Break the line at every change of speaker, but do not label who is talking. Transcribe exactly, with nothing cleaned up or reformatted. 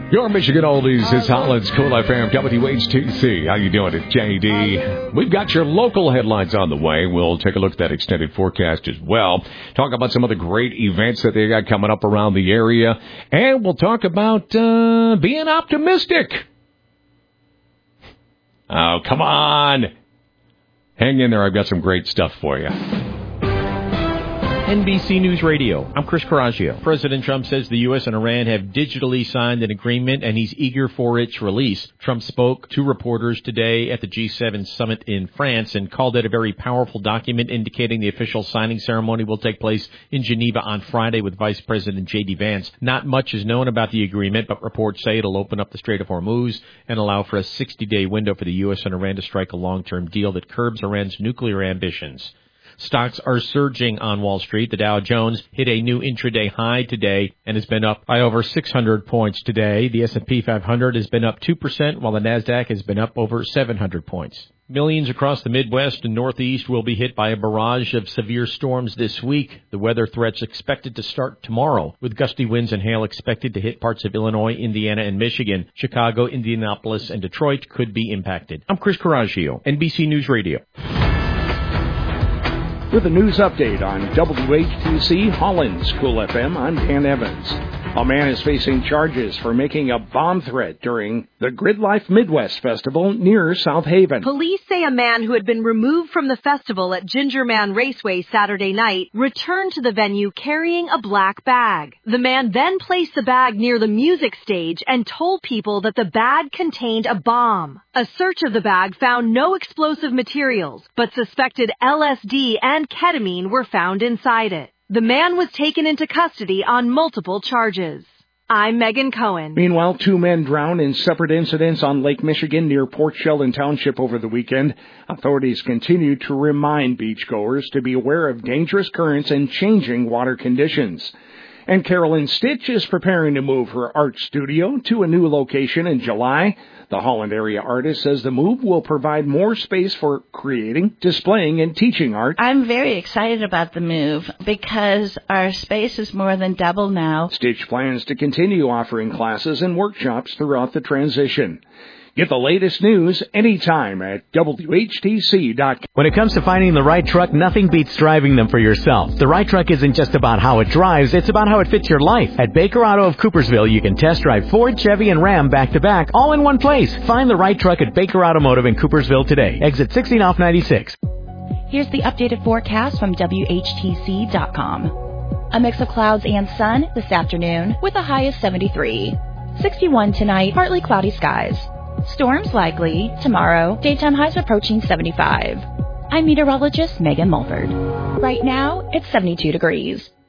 Your Michigan Oldies is Holland's Cool F M, W H T C. How you doing? It's J D. We've got your local headlines on the way. We'll take a look at that extended forecast as well. Talk about some of the great events that they got coming up around the area. And we'll talk about uh, being optimistic. Oh, come on. Hang in there. I've got some great stuff for you.
N B C News Radio. I'm Chris Coraggio. President Trump says the U S and Iran have digitally signed an agreement, and he's eager for its release. Trump spoke to reporters today at the G seven summit in France and called it a very powerful document, indicating the official signing ceremony will take place in Geneva on Friday with Vice President J D Vance. Not much is known about the agreement, but reports say it'll open up the Strait of Hormuz and allow for a sixty-day window for the U S and Iran to strike a long-term deal that curbs Iran's nuclear ambitions. Stocks are surging on Wall Street. The Dow Jones hit a new intraday high today and has been up by over six hundred points today. The S and P five hundred has been up two percent, while the NASDAQ has been up over seven hundred points. Millions across the Midwest and Northeast will be hit by a barrage of severe storms this week. The weather threats expected to start tomorrow, with gusty winds and hail expected to hit parts of Illinois, Indiana, and Michigan. Chicago, Indianapolis, and Detroit could be impacted. I'm Chris Coraggio, N B C News Radio.
With a news update on W H T C Holland's Cool F M, I'm Dan Evans. A man is facing charges for making a bomb threat during the Grid Life Midwest Festival near South Haven.
Police say a man who had been removed from the festival at Ginger Man Raceway Saturday night returned to the venue carrying a black bag. The man then placed the bag near the music stage and told people that the bag contained a bomb. A search of the bag found no explosive materials, but suspected L S D and ketamine were found inside it. The man was taken into custody on multiple charges. I'm Megan Cohen.
Meanwhile, two men drowned in separate incidents on Lake Michigan near Port Sheldon Township over the weekend. Authorities continue to remind beachgoers to be aware of dangerous currents and changing water conditions. And Carolyn Stitch is preparing to move her art studio to a new location in July. The Holland area artist says the move will provide more space for creating, displaying, and teaching art.
I'm very excited about the move because our space is more than double now.
Stitch plans to continue offering classes and workshops throughout the transition. Get the latest news anytime at W H T C dot com.
When it comes to finding the right truck, nothing beats driving them for yourself. The right truck isn't just about how it drives, it's about how it fits your life. At Baker Auto of Coopersville, you can test drive Ford, Chevy, and Ram back-to-back, all in one place. Find the right truck at Baker Automotive in Coopersville today. Exit sixteen off ninety-six.
Here's the updated forecast from W H T C dot com. A mix of clouds and sun this afternoon with a high of seventy-three. sixty-one tonight, partly cloudy skies. Storms likely tomorrow, daytime highs approaching seventy-five. I'm meteorologist Megan Mulford. Right now, it's seventy-two degrees.